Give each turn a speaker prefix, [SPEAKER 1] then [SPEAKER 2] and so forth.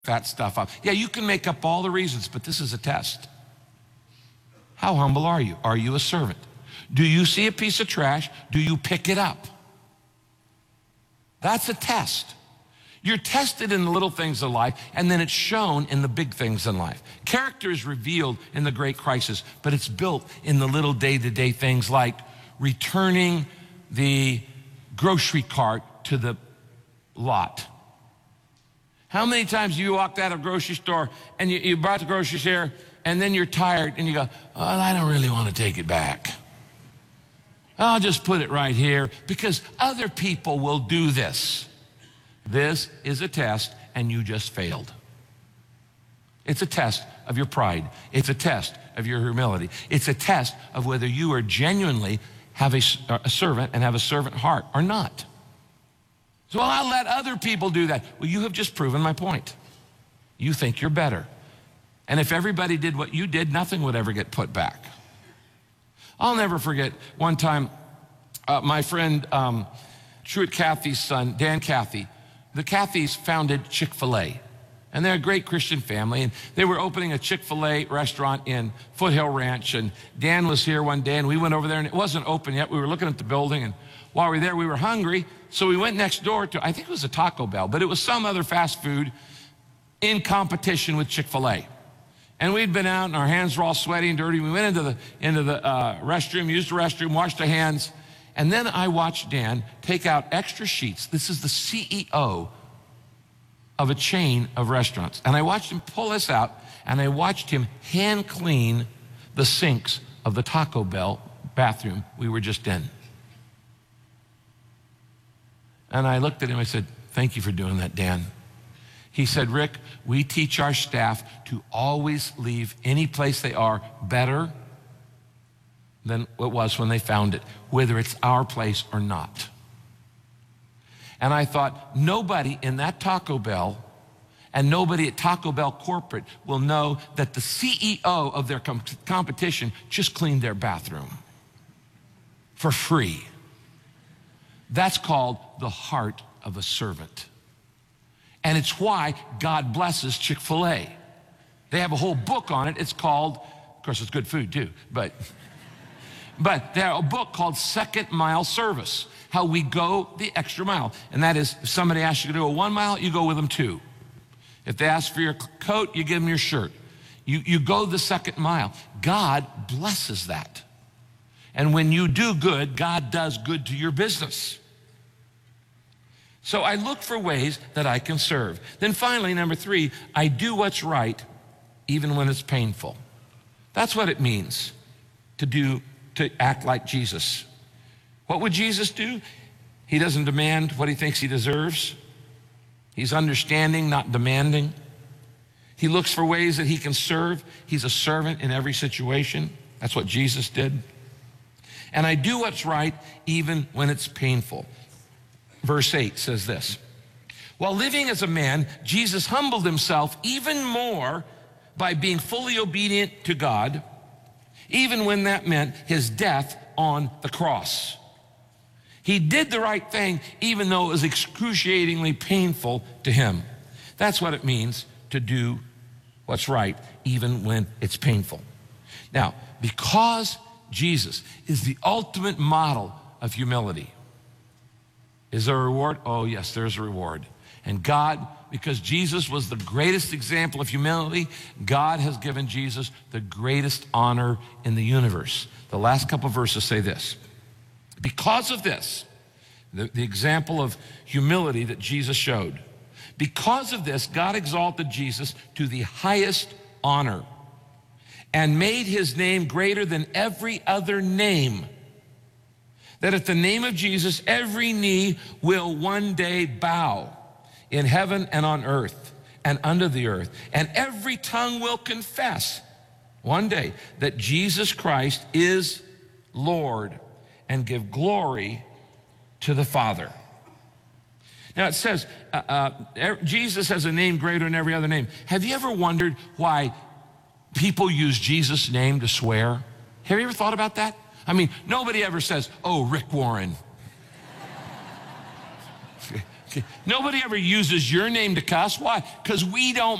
[SPEAKER 1] that stuff up. Yeah, you can make up all the reasons, but this is a test. How humble are you? Are you a servant? Do you see a piece of trash? Do you pick it up? That's a test. You're tested in the little things of life, and then it's shown in the big things in life. Character is revealed in the great crisis, but it's built in the little day-to-day things like returning the grocery cart to the lot. How many times do you walked out of a grocery store and you brought the groceries here, and then you're tired and you go, oh, I don't really want to take it back. I'll just put it right here because other people will do this. This is a test, and you just failed. It's a test of your pride. It's a test of your humility. It's a test of whether you are genuinely have a servant and have a servant heart or not. So I'll let other people do that. Well, you have just proven my point. You think you're better. And if everybody did what you did, nothing would ever get put back. I'll never forget one time, my friend Truett Cathy's son, Dan Cathy, the Cathys founded Chick-fil-A. And they're a great Christian family. And they were opening a Chick-fil-A restaurant in Foothill Ranch. And Dan was here one day, and we went over there, and it wasn't open yet. We were looking at the building, and while we were there, we were hungry. So we went next door to, I think it was a Taco Bell, but it was some other fast food in competition with Chick-fil-A. And we'd been out, and our hands were all sweaty and dirty. We went into the restroom, used the restroom, washed our hands. And then I watched Dan take out extra sheets. This is the CEO of a chain of restaurants. And I watched him pull this out, and I watched him hand clean the sinks of the Taco Bell bathroom we were just in. And I looked at him, I said, thank you for doing that, Dan. He said, Rick, we teach our staff to always leave any place they are better than it was when they found it, whether it's our place or not. And I thought, nobody in that Taco Bell and nobody at Taco Bell corporate will know that the CEO of their competition just cleaned their bathroom for free. That's called the heart of a servant. And it's why God blesses Chick-fil-A. They have a whole book on it. It's called, of course, it's good food too, but they have a book called Second Mile Service, how we go the extra mile. And that is, if somebody asks you to do a 1 mile, you go with them 2. If they ask for your coat, you give them your shirt. You go the second mile. God blesses that. And when you do good, God does good to your business. So I look for ways that I can serve. Then finally, number 3, I do what's right even when it's painful. That's what it means to act like Jesus. What would Jesus do? He doesn't demand what he thinks he deserves. He's understanding, not demanding. He looks for ways that he can serve. He's a servant in every situation. That's what Jesus did. And I do what's right even when it's painful. Verse 8 says this, while living as a man, Jesus humbled himself even more by being fully obedient to God, even when that meant his death on the cross. He did the right thing even though it was excruciatingly painful to him. That's what it means to do what's right even when it's painful. Now, because Jesus is the ultimate model of humility, is there a reward? Oh, yes, there's a reward. And God, because Jesus was the greatest example of humility, God has given Jesus the greatest honor in the universe. The last couple of verses say this. Because of this, the example of humility that Jesus showed, because of this, God exalted Jesus to the highest honor and made his name greater than every other name, that at the name of Jesus, every knee will one day bow in heaven and on earth and under the earth, and every tongue will confess one day that Jesus Christ is Lord and give glory to the Father. Now it says, Jesus has a name greater than every other name. Have you ever wondered why people use Jesus' name to swear? Have you ever thought about that? I mean, nobody ever says, oh, Rick Warren. Nobody ever uses your name to cuss. Why? Because we don't